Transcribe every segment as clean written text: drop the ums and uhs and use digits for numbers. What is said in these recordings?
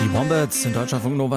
Die Wombats in Deutschlandfunk Nova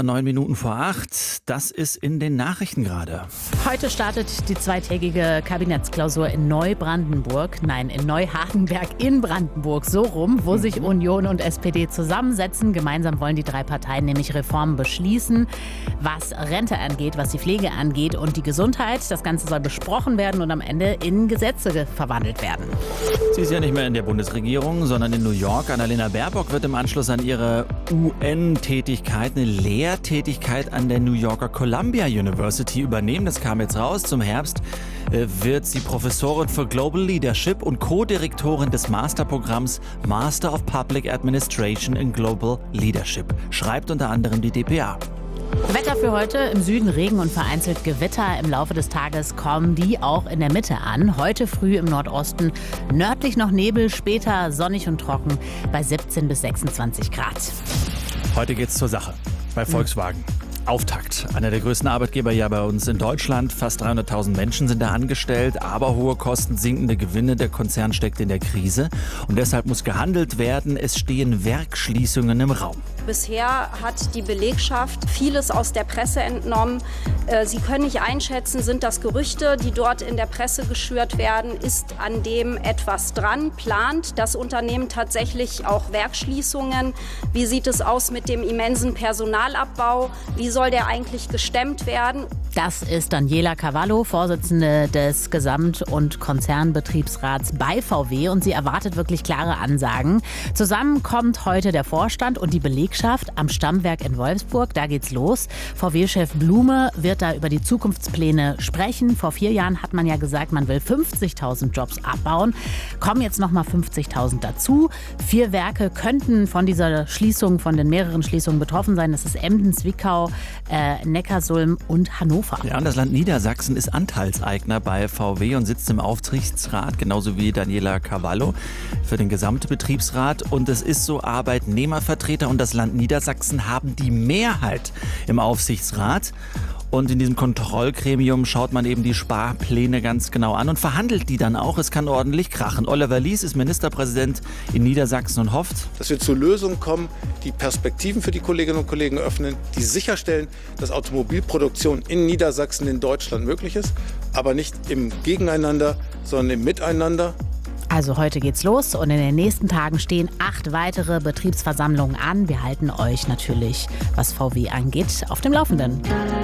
9:08. Das ist in den Nachrichten gerade. Heute startet die zweitägige Kabinettsklausur in Neubrandenburg. Nein, in Neuhardenberg in Brandenburg. So rum, wo sich Union und SPD zusammensetzen. Gemeinsam wollen die drei Parteien nämlich Reformen beschließen, was Rente angeht, was die Pflege angeht und die Gesundheit. Das Ganze soll besprochen werden und am Ende in Gesetze verwandelt werden. Sie ist ja nicht mehr in der Bundesregierung, sondern in New York. Annalena Baerbock wird im Anschluss an ihre UN-Tätigkeit eine Lehrtätigkeit an der New Yorker Columbia University übernehmen. Das kam jetzt raus. Zum Herbst wird sie Professorin für Global Leadership und Co-Direktorin des Masterprogramms Master of Public Administration in Global Leadership. Schreibt unter anderem die dpa. Wetter für heute: im Süden Regen und vereinzelt Gewitter. Im Laufe des Tages kommen die auch in der Mitte an. Heute früh im Nordosten nördlich noch Nebel, später sonnig und trocken bei 17 bis 26 Grad. Heute geht's zur Sache bei Volkswagen. Auftakt. Einer der größten Arbeitgeber ja bei uns in Deutschland. Fast 300.000 Menschen sind da angestellt, aber hohe Kosten, sinkende Gewinne. Der Konzern steckt in der Krise und deshalb muss gehandelt werden. Es stehen Werksschließungen im Raum. Bisher hat die Belegschaft vieles aus der Presse entnommen. Sie können nicht einschätzen, sind das Gerüchte, die dort in der Presse geschürt werden? Ist an dem etwas dran? Plant das Unternehmen tatsächlich auch Werksschließungen? Wie sieht es aus mit dem immensen Personalabbau? Wie soll der eigentlich gestemmt werden? Das ist Daniela Cavallo, Vorsitzende des Gesamt- und Konzernbetriebsrats bei VW, und sie erwartet wirklich klare Ansagen. Zusammen kommt heute der Vorstand und die Belegschaft am Stammwerk in Wolfsburg. Da geht's los. VW-Chef Blume wird da über die Zukunftspläne sprechen. Vor 4 Jahren hat man ja gesagt, man will 50.000 Jobs abbauen. Kommen jetzt nochmal 50.000 dazu. 4 Werke könnten von dieser Schließung, von den mehreren Schließungen betroffen sein. Das ist Emden, Zwickau, Neckarsulm und Hannover. Ja, und das Land Niedersachsen ist Anteilseigner bei VW und sitzt im Aufsichtsrat, genauso wie Daniela Cavallo für den gesamten Betriebsrat. Und es ist so, Arbeitnehmervertreter und das Land Niedersachsen haben die Mehrheit im Aufsichtsrat. Und in diesem Kontrollgremium schaut man eben die Sparpläne ganz genau an und verhandelt die dann auch. Es kann ordentlich krachen. Oliver Lies ist Ministerpräsident in Niedersachsen und hofft, dass wir zu Lösungen kommen, die Perspektiven für die Kolleginnen und Kollegen öffnen, die sicherstellen, dass Automobilproduktion in Niedersachsen, in Deutschland möglich ist, aber nicht im Gegeneinander, sondern im Miteinander. Also heute geht's los und in den nächsten Tagen stehen 8 weitere Betriebsversammlungen an. Wir halten euch natürlich, was VW angeht, auf dem Laufenden.